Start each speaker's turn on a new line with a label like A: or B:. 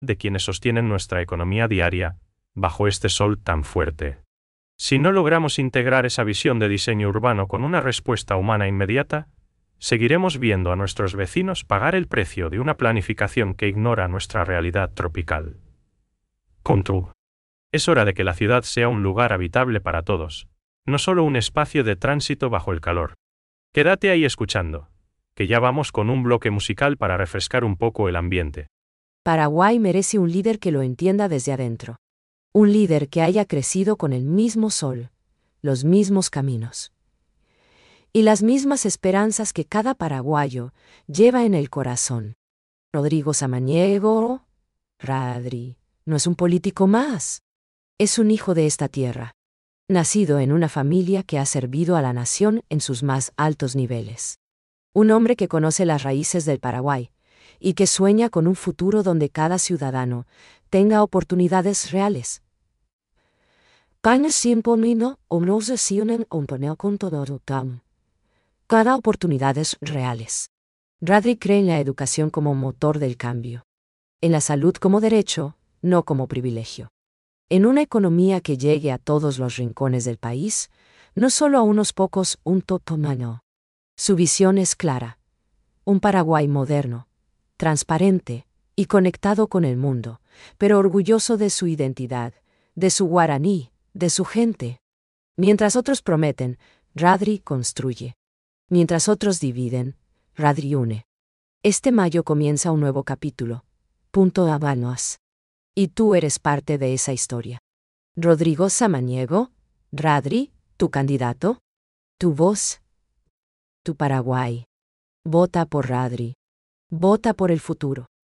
A: de quienes sostienen nuestra economía diaria, bajo este sol tan fuerte. Si no logramos integrar esa visión de diseño urbano con una respuesta humana inmediata, seguiremos viendo a nuestros vecinos pagar el precio de una planificación que ignora nuestra realidad tropical. Control. Es hora de que la ciudad sea un lugar habitable para todos, no solo un espacio de tránsito bajo el calor. Quédate ahí escuchando, que ya vamos con un bloque musical para refrescar un poco el ambiente.
B: Paraguay merece un líder que lo entienda desde adentro. Un líder que haya crecido con el mismo sol, los mismos caminos y las mismas esperanzas que cada paraguayo lleva en el corazón. Rodrigo Samaniego, Radri, no es un político más. Es un hijo de esta tierra, nacido en una familia que ha servido a la nación en sus más altos niveles. Un hombre que conoce las raíces del Paraguay y que sueña con un futuro donde cada ciudadano tenga oportunidades reales. Cada oportunidades reales. Radri cree en la educación como motor del cambio. En la salud como derecho, no como privilegio. En una economía que llegue a todos los rincones del país, no solo a unos pocos, un totomano. Su visión es clara. Un Paraguay moderno, transparente y conectado con el mundo, pero orgulloso de su identidad, de su guaraní, de su gente. Mientras otros prometen, Radri construye. Mientras otros dividen, Radri une. Este mayo comienza un nuevo capítulo. Punto Habanos. Y tú eres parte de esa historia. Rodrigo Samaniego, Radri, tu candidato, tu voz, tu Paraguay. Vota por Radri. Vota por el futuro.